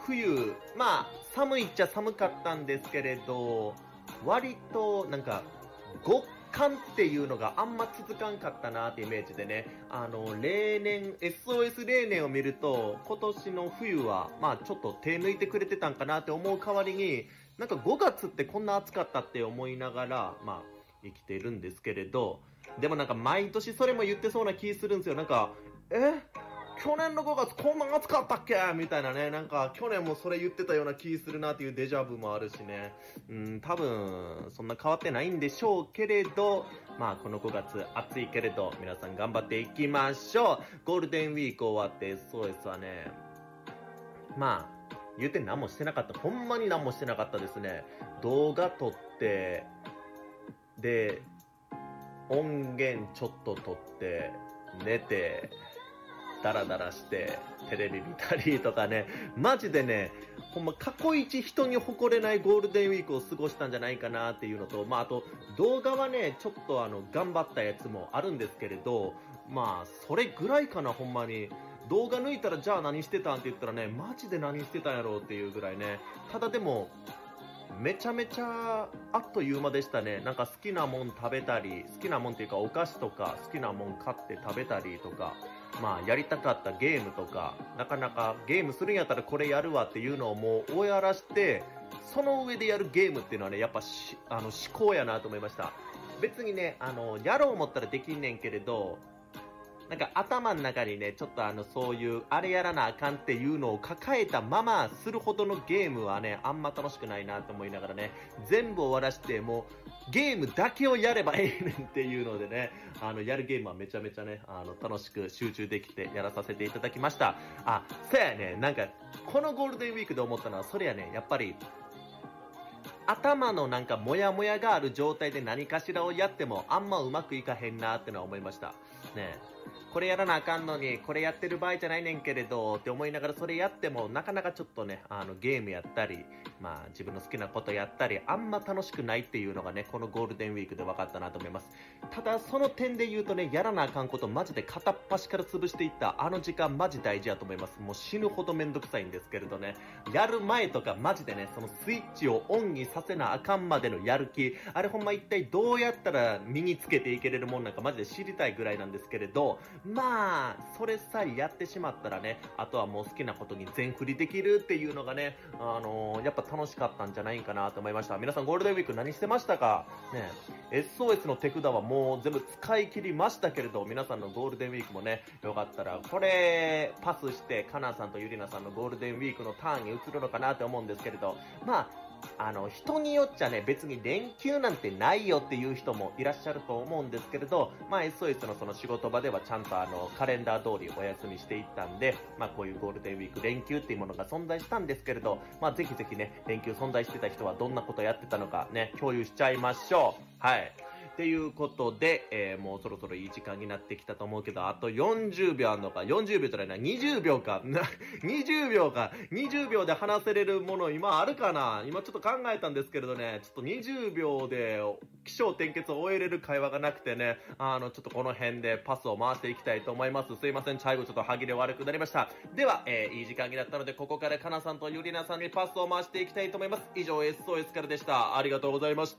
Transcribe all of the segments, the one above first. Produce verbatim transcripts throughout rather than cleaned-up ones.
冬、まあ寒いっちゃ寒かったんですけれど、割となんか極寒っていうのがあんま続かんかったなってイメージでね、あの例年 エスオーエス 例年を見ると今年の冬はまあちょっと手抜いてくれてたんかなって思う代わりに、なんかごがつってこんな暑かったって思いながらまあ生きてるんですけれど、でもなんか毎年それも言ってそうな気するんですよ。なんかえ去年のごがつこんな暑かったっけみたいなね、なんか去年もそれ言ってたような気するなっていうデジャブもあるしね、うん、多分そんな変わってないんでしょうけれど、まあこのごがつ暑いけれど皆さん頑張っていきましょう。ゴールデンウィーク終わって エスオーエス はね、まあ言うて何もしてなかった。ほんまに何もしてなかったですね。動画撮ってで音源ちょっと撮って寝てダラダラしてテレビ見たりとかね、マジでね、ほんま過去一人に誇れないゴールデンウィークを過ごしたんじゃないかなっていうのと、まああと動画はねちょっとあの頑張ったやつもあるんですけれど、まあそれぐらいかな。ほんまに動画抜いたらじゃあ何してたんって言ったらね、マジで何してたんやろうっていうぐらいね。ただでもめちゃめちゃあっという間でしたね。なんか好きなもん食べたり、好きなもんっていうかお菓子とか好きなもん買って食べたりとか、まあやりたかったゲームとか、なかなかゲームするんやったらこれやるわっていうのをもう終わらして、その上でやるゲームっていうのはね、やっぱしあの思考やなと思いました。別にね、あのやろう思ったらできんねんけれど、なんか頭の中にね、ちょっとあのそういうあれやらなあかんっていうのを抱えたままするほどのゲームはね、あんま楽しくないなと思いながらね、全部終わらしてもうゲームだけをやればええねんっていうのでね、あのやるゲームはめちゃめちゃね、あの楽しく集中できてやらさせていただきました。あ、そうやね、なんかこのゴールデンウィークで思ったのはそれやね、やっぱり頭のなんかモヤモヤがある状態で何かしらをやってもあんまうまくいかへんなってのは思いましたね。これやらなあかんのにこれやってる場合じゃないねんけれどって思いながらそれやってもなかなかちょっとね、あのゲームやったり、まあ自分の好きなことやったりあんま楽しくないっていうのがね、このゴールデンウィークで分かったなと思います。ただその点で言うとね、やらなあかんことマジで片っ端から潰していったあの時間マジ大事やと思います。もう死ぬほどめんどくさいんですけれどね、やる前とかマジでね、そのスイッチをオンにさせなあかんまでのやる気、あれほんま一体どうやったら身につけていけれるもんなんかマジで知りたいぐらいなんですけれど、まあそれさえやってしまったらね、あとはもう好きなことに全振りできるっていうのがね、あのー、やっぱ楽しかったんじゃないかなと思いました。皆さんゴールデンウィーク何してましたかね。 エスオーエス の手札はもう全部使い切りましたけれど、皆さんのゴールデンウィークもね、よかったらこれパスしてかなさんとゆりなさんのゴールデンウィークのターンに移るのかなって思うんですけれど、まああの人によっちゃね、別に連休なんてないよっていう人もいらっしゃると思うんですけれど、まあ エスオーエス のその仕事場ではちゃんとあのカレンダー通りお休みしていったんで、まあこういうゴールデンウィーク連休っていうものが存在したんですけれど、まあぜひぜひね、連休存在してた人はどんなことやってたのかね、共有しちゃいましょう。はい。っていうことで、えー、もうそろそろいい時間になってきたと思うけど、あとよんじゅうびょうあるのか、よんじゅうびょうじゃないな、にじゅうびょうか、にじゅうびょうか、にじゅうびょうで話せれるもの今あるかな。今ちょっと考えたんですけれどね、ちょっとにじゅうびょうで起承転結を終えれる会話がなくてね、あの、ちょっとこの辺でパスを回していきたいと思います。すいません、最後ちょっと歯切れ悪くなりました。では、えー、いい時間になったので、ここからかなさんとゆりなさんにパスを回していきたいと思います。以上 エスオーエス からでした。ありがとうございました。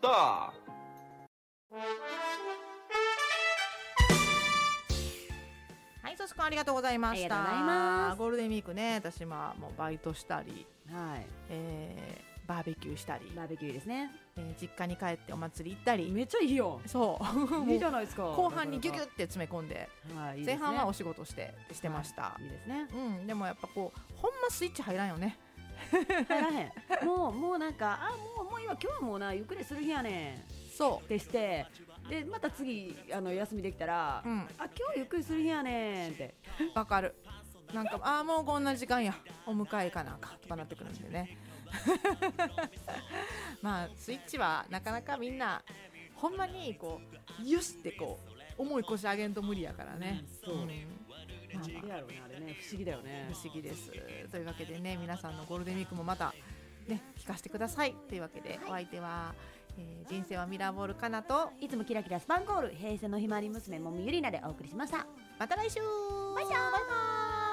はい、そしくんありがとうございました。 ありがとうございます。 ゴールデンウィークね、私はもうバイトしたり、 はい、 えー、バーベキューしたり、 バーベキューですね、 えー、実家に帰ってお祭り行ったり。 めっちゃいいよ。 そういいじゃないですか。 後半にギュギュって詰め込んで、 はい、いいですね、 前半はお仕事してしてました、 はい、いいですね。 うん、でもやっぱこうほんまスイッチ入らんよね。 入らへん。もうもうなんか、あ、もうもう今今日はもうなゆっくりする日やねん。 そうってして、でまた次あの休みできたら、うん、あ、今日ゆっくりする日やねんってわかる。なんか、あ、もうこんな時間や、お迎えかなんかとかなってくるんでね。まあスイッチはなかなかみんなほんまにこうよしってこう思い越し上げんと無理やからね、 うん、そう、うん、なんでやろうね、あれね、不思議だよね。 不思議です。というわけでね、皆さんのゴールデンウィークもまたね聞かせてください。というわけで、はい、お相手は、えー、人生はミラーボールかなと、 いつもキラキラスパンコール、平成のひまわり娘もみゆりなでお送りしました。 また来週。 バイバイ。